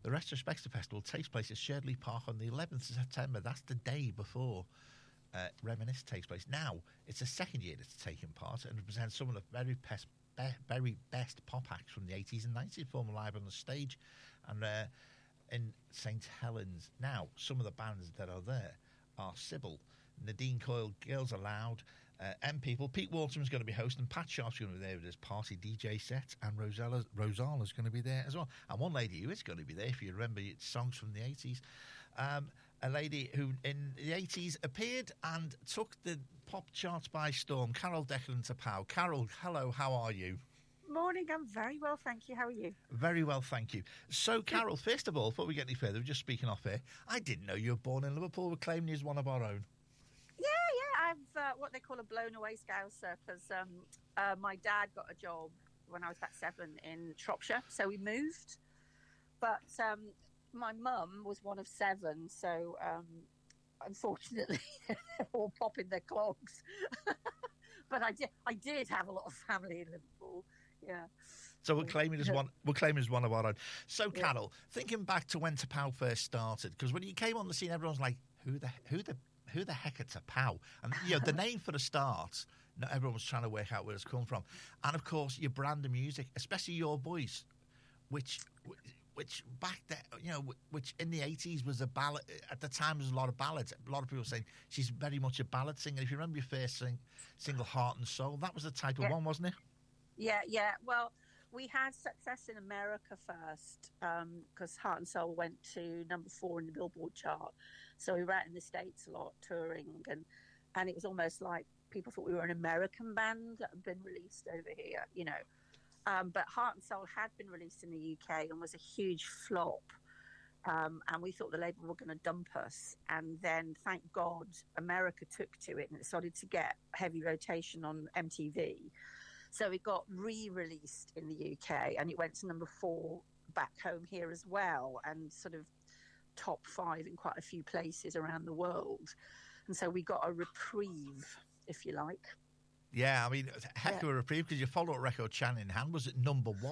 The Retrospective Festival takes place at Sherdley Park on the 11th of September. That's the day before Reminisce takes place. Now, it's the second year it's taking part and represents some of the very best pop acts from the 80s and 90s performing live on the stage and in St Helens. Now, some of the bands that are there are Sybil, Nadine Coyle, Girls Aloud, M-People. Pete Waterman's going to be hosting. Pat Sharp's going to be there with his party DJ set, and Rosala's going to be there as well. And one lady who is going to be there, if you remember songs from the 80s, a lady who in the 80s appeared and took the pop charts by storm, Carol Declan Tapau. Carol, hello, how are you? Morning, I'm very well, thank you. How are you? Very well, thank you. So, Carol, first of all, before we get any further, we're just speaking off here, I didn't know you were born in Liverpool. We're claiming you as one of our own. Yeah, I'm what they call a blown away Scouser, because my dad got a job when I was about 7 in Shropshire, so we moved. But my mum was one of 7, so unfortunately, they're all popping their clogs. But I did have a lot of family in Liverpool. Yeah. So we're claiming as one of our own. So, Carol, thinking back to when Tapau first started, because when you came on the scene, everyone was like, "Who the heck are Tapau?" And the name for the start, not everyone was trying to work out where it's come from. And of course, your brand of music, especially your voice, which back then, which in the 80s was a ballad. At the time, there was a lot of ballads. A lot of people saying she's very much a ballad singer. If you remember your first single, Heart and Soul, that was the type of one, wasn't it? Yeah. Well, we had success in America first because Heart and Soul went to number 4 in the Billboard chart. So we were out in the States a lot touring, and it was almost like people thought we were an American band that had been released over here, But Heart and Soul had been released in the UK and was a huge flop. And we thought the label were going to dump us. And then, thank God, America took to it and it started to get heavy rotation on MTV. So it got re-released in the UK and it went to number 4 back home here as well, and sort of top 5 in quite a few places around the world. And so we got a reprieve, if you like. Yeah, I mean, heck of a reprieve, because your follow-up record, Chan in Hand, was at number 1.